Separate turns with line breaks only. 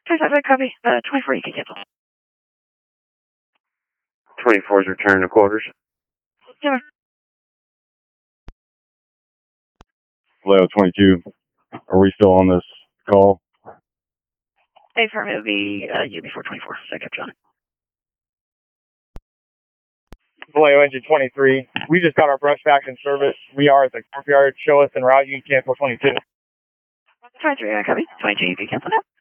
25, I copy. 24, you can cancel.
24's return to quarters.
Yeah.
Leo 22, are we still on this call?
Affirmative, it'll be you before 24, so I kept you on.
Vallejo engine 23. We just got our brush back in service. We are at the courtyard. Show us en route. You can cancel 22.
23, I copy. 22, you can cancel now.